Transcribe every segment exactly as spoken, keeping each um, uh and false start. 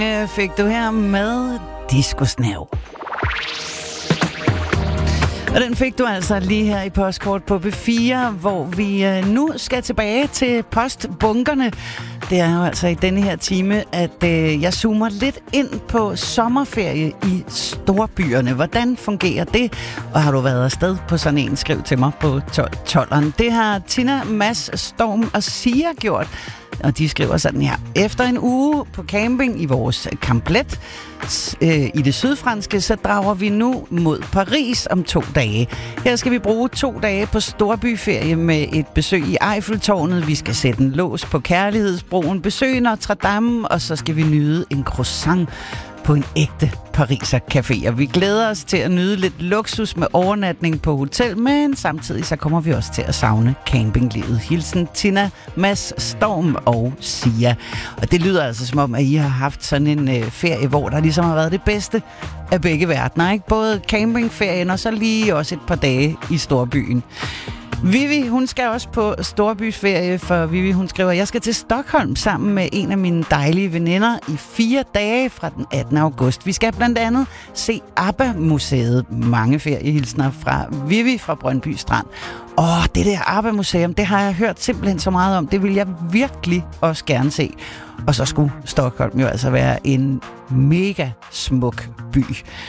Fik du her med Disco-snav. Og den fik du altså lige her i Postkort på B fire, hvor vi øh, nu skal tilbage til postbunkerne. Det er jo altså i denne her time, at øh, jeg zoomer lidt ind på sommerferie i storbyerne. Hvordan fungerer det? Og har du været afsted på sådan en, skriv til mig på tolveren. Det har Tina, Mads, Storm og Sia gjort. Og de skriver sådan her. Efter en uge på camping i vores Camplet øh, i det sydfranske, så drager vi nu mod Paris om to dage. Her skal vi bruge to dage på storbyferie med et besøg i Eiffeltårnet. Vi skal sætte en lås på Kærlighedsbroen, besøge Notre Dame, og så skal vi nyde en croissant på en ægte Pariser café. Og vi glæder os til at nyde lidt luksus med overnatning på hotel, men samtidig så kommer vi også til at savne campinglivet. Hilsen Tina, Mads, Storm og Sia. Og det lyder altså som om, at I har haft sådan en øh, ferie, hvor der ligesom har været det bedste af begge verdener, ikke? Både campingferien og så lige også et par dage i storbyen. Vivi, hun skal også på storbyferie, for Vivi, hun skriver, jeg skal til Stockholm sammen med en af mine dejlige veninder i fire dage fra den attende august. Vi skal blandt andet se ABBA-museet. Mange feriehilsner fra Vivi fra Brøndby Strand. Åh, det der ABBA-museum, det har jeg hørt simpelthen så meget om. Det vil jeg virkelig også gerne se. Og så skulle Stockholm jo altså være en mega smuk by.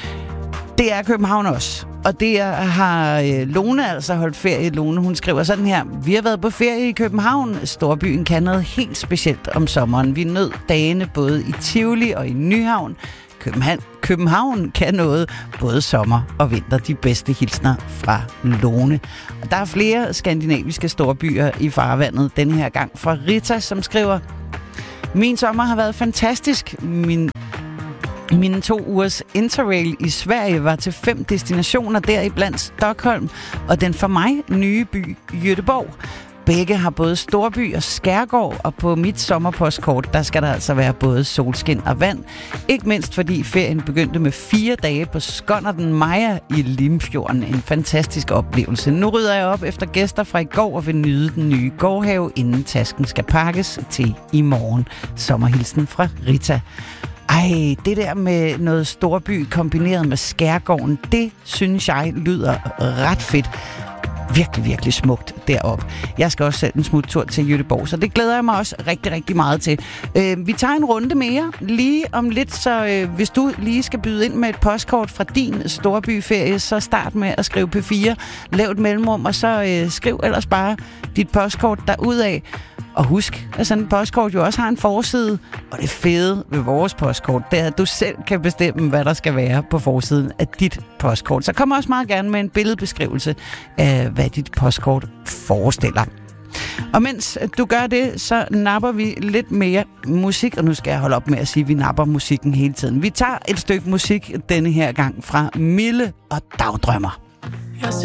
Det er København også. Og det er, har øh, Lone altså holdt ferie. Lone, hun skriver sådan her. Vi har været på ferie i København. Storbyen kan noget helt specielt om sommeren. Vi nød dagene både i Tivoli og i Nyhavn. København, København kan noget både sommer og vinter. De bedste hilsner fra Lone. Og der er flere skandinaviske storbyer i farvandet. Denne her gang fra Rita, som skriver. Min sommer har været fantastisk. Min Mine to ugers interrail i Sverige var til fem destinationer, deriblandt Stockholm og den for mig nye by Göteborg. Begge har både storby og skærgård, og på mit sommerpostkort, der skal der altså være både solskin og vand. Ikke mindst fordi ferien begyndte med fire dage på Skonnerten Maja i Limfjorden. En fantastisk oplevelse. Nu rydder jeg op efter gæster fra i går og vil nyde den nye gårdhave, inden tasken skal pakkes til i morgen. Sommerhilsen fra Rita. Ej, det der med noget storby kombineret med skærgården, det synes jeg lyder ret fedt. Virkelig, virkelig smukt deroppe. Jeg skal også sætte en smuttur til Göteborg, så det glæder jeg mig også rigtig, rigtig meget til. Øh, vi tager en runde mere lige om lidt, så øh, hvis du lige skal byde ind med et postkort fra din storbyferie, så start med at skrive P fire, lav et mellemrum, og så øh, skriv ellers bare dit postkort derudad. Og husk, at sådan et postkort jo også har en forside, og det fede ved vores postkort, det er, at du selv kan bestemme, hvad der skal være på forsiden af dit postkort. Så kom også meget gerne med en billedbeskrivelse af, hvad dit postkort forestiller. Og mens du gør det, så napper vi lidt mere musik, og nu skal jeg holde op med at sige, at vi napper musikken hele tiden. Vi tager et stykke musik denne her gang fra Mille og Dagdrømmer.